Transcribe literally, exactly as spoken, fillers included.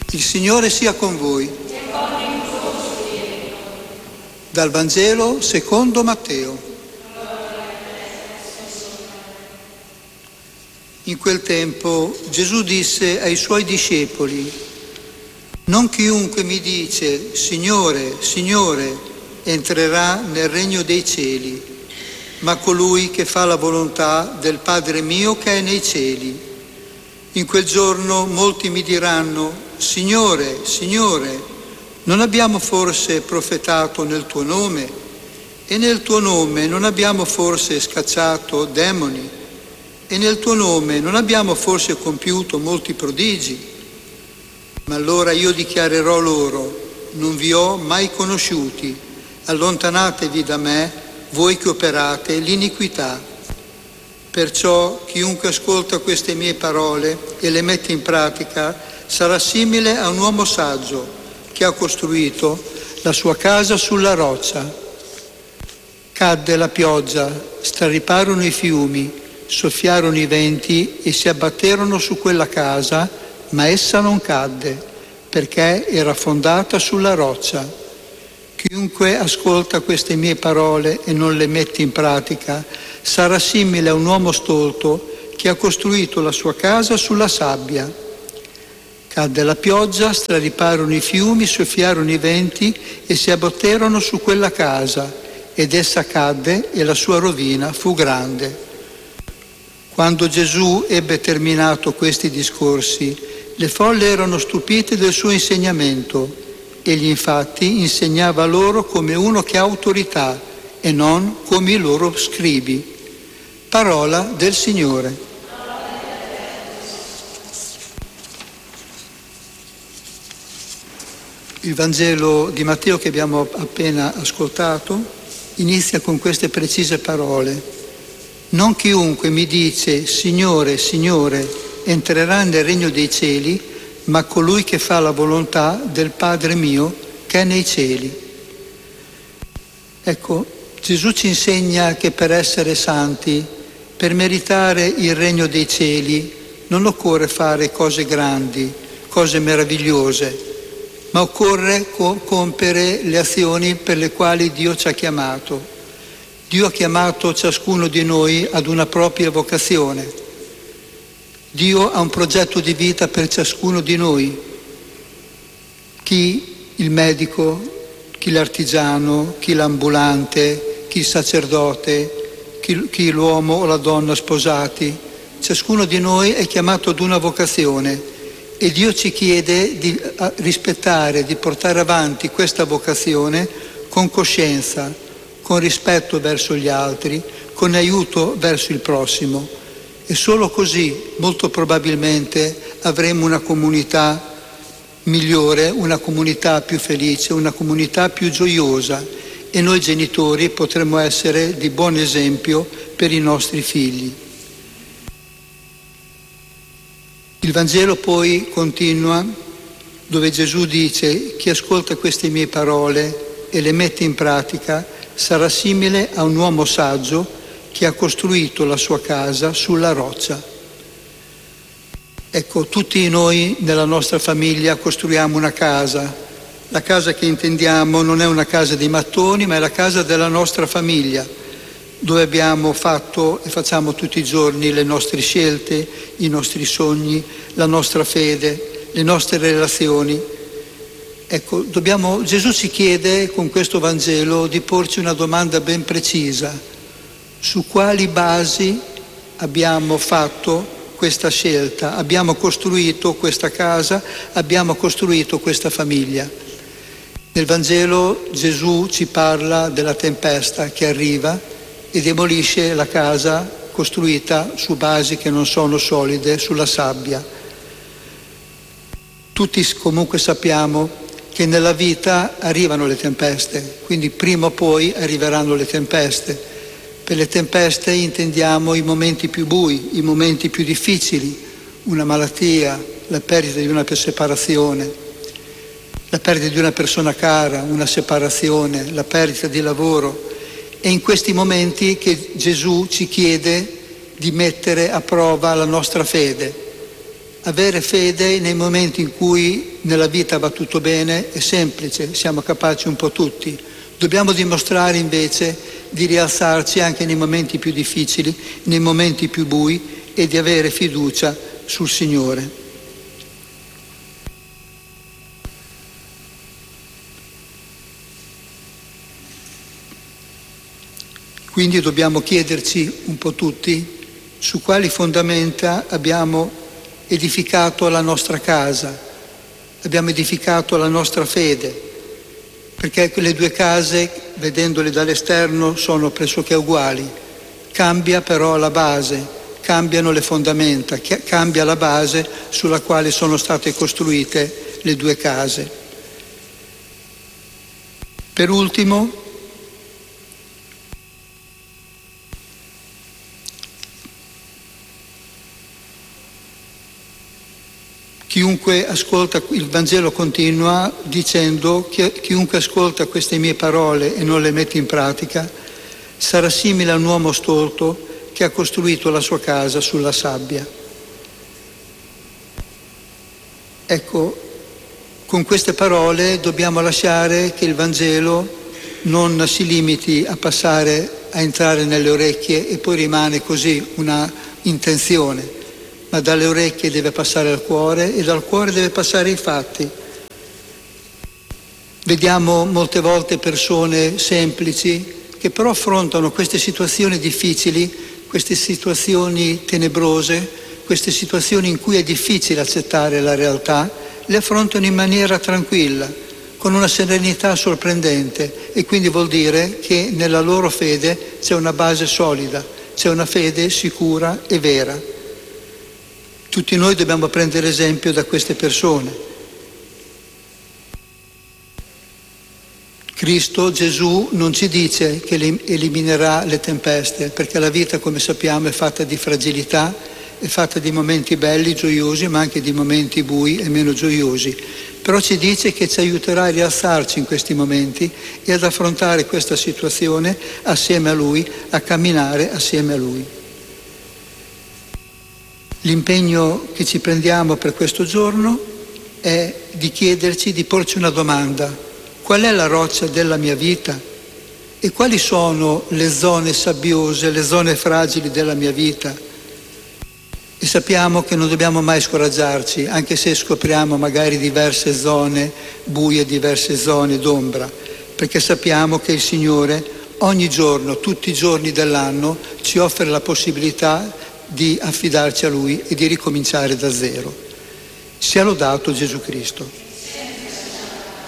Il Signore sia con voi. Dal Vangelo secondo Matteo. In quel tempo Gesù disse ai suoi discepoli: non chiunque mi dice Signore, Signore, entrerà nel regno dei cieli, ma colui che fa la volontà del Padre mio che è nei cieli. In quel giorno molti mi diranno: Signore, Signore, non abbiamo forse profetato nel tuo nome? E nel tuo nome non abbiamo forse scacciato demoni? E nel tuo nome non abbiamo forse compiuto molti prodigi? Ma allora io dichiarerò loro: non vi ho mai conosciuti, allontanatevi da me, voi che operate l'iniquità. Perciò chiunque ascolta queste mie parole e le mette in pratica sarà simile a un uomo saggio che ha costruito la sua casa sulla roccia. Cadde la pioggia, strariparono i fiumi, soffiarono i venti e si abbatterono su quella casa, ma essa non cadde, perché era fondata sulla roccia. Chiunque ascolta queste mie parole e non le mette in pratica sarà simile a un uomo stolto che ha costruito la sua casa sulla sabbia. Cadde la pioggia, strariparono i fiumi, soffiarono i venti e si abbatterono su quella casa, ed essa cadde e la sua rovina fu grande. Quando Gesù ebbe terminato questi discorsi, le folle erano stupite del suo insegnamento. Egli infatti insegnava loro come uno che ha autorità e non come i loro scribi. Parola del Signore. Il Vangelo di Matteo che abbiamo appena ascoltato inizia con queste precise parole: non chiunque mi dice Signore, Signore, entrerà nel regno dei cieli, ma colui che fa la volontà del Padre mio che è nei cieli. Ecco, Gesù ci insegna che per essere santi, per meritare il regno dei cieli, non occorre fare cose grandi, cose meravigliose, ma occorre co- compiere le azioni per le quali Dio ci ha chiamato. Dio ha chiamato ciascuno di noi ad una propria vocazione. Dio ha un progetto di vita per ciascuno di noi. Chi il medico, chi l'artigiano, chi l'ambulante, chi il sacerdote, chi, chi l'uomo o la donna sposati. Ciascuno di noi è chiamato ad una vocazione. E Dio ci chiede di rispettare, di portare avanti questa vocazione con coscienza, con rispetto verso gli altri, con aiuto verso il prossimo. E solo così, molto probabilmente, avremo una comunità migliore, una comunità più felice, una comunità più gioiosa. E noi genitori potremo essere di buon esempio per i nostri figli. Il Vangelo poi continua dove Gesù dice: chi ascolta queste mie parole e le mette in pratica sarà simile a un uomo saggio che ha costruito la sua casa sulla roccia. Ecco, tutti noi nella nostra famiglia costruiamo una casa. La casa che intendiamo non è una casa di mattoni, ma è la casa della nostra famiglia, dove abbiamo fatto e facciamo tutti i giorni le nostre scelte, i nostri sogni, la nostra fede, le nostre relazioni. Ecco, dobbiamo, Gesù ci chiede con questo Vangelo di porci una domanda ben precisa: su quali basi abbiamo fatto questa scelta, abbiamo costruito questa casa, abbiamo costruito questa famiglia? Nel Vangelo Gesù ci parla della tempesta che arriva e demolisce la casa costruita su basi che non sono solide, sulla sabbia. Tutti comunque sappiamo che nella vita arrivano le tempeste, quindi prima o poi arriveranno le tempeste. Per le tempeste intendiamo i momenti più bui, i momenti più difficili, una malattia, la perdita di una separazione, la perdita di una persona cara, una separazione, la perdita di lavoro. È in questi momenti che Gesù ci chiede di mettere a prova la nostra fede. Avere fede nei momenti in cui nella vita va tutto bene è semplice, siamo capaci un po' tutti. Dobbiamo dimostrare invece di rialzarci anche nei momenti più difficili, nei momenti più bui, e di avere fiducia sul Signore. Quindi dobbiamo chiederci un po' tutti su quali fondamenta abbiamo edificato la nostra casa, abbiamo edificato la nostra fede, perché le due case, vedendole dall'esterno, sono pressoché uguali. Cambia però la base, cambiano le fondamenta, cambia la base sulla quale sono state costruite le due case. Per ultimo, chiunque ascolta, il Vangelo continua dicendo che chiunque ascolta queste mie parole e non le mette in pratica sarà simile a un uomo stolto che ha costruito la sua casa sulla sabbia. Ecco, con queste parole dobbiamo lasciare che il Vangelo non si limiti a passare, a entrare nelle orecchie e poi rimane così una intenzione, ma dalle orecchie deve passare al cuore e dal cuore deve passare ai fatti. Vediamo molte volte persone semplici che però affrontano queste situazioni difficili, queste situazioni tenebrose, queste situazioni in cui è difficile accettare la realtà, le affrontano in maniera tranquilla, con una serenità sorprendente, e quindi vuol dire che nella loro fede c'è una base solida, c'è una fede sicura e vera. Tutti noi dobbiamo prendere esempio da queste persone. Cristo, Gesù, non ci dice che eliminerà le tempeste, perché la vita, come sappiamo, è fatta di fragilità, è fatta di momenti belli, gioiosi, ma anche di momenti bui e meno gioiosi. Però ci dice che ci aiuterà a rialzarci in questi momenti e ad affrontare questa situazione assieme a Lui, a camminare assieme a Lui. L'impegno che ci prendiamo per questo giorno è di chiederci, di porci una domanda: qual è la roccia della mia vita? E quali sono le zone sabbiose, le zone fragili della mia vita? E sappiamo che non dobbiamo mai scoraggiarci, anche se scopriamo magari diverse zone buie, diverse zone d'ombra, perché sappiamo che il Signore ogni giorno, tutti i giorni dell'anno, ci offre la possibilità di affidarci a Lui e di ricominciare da zero. Sia lodato Gesù Cristo.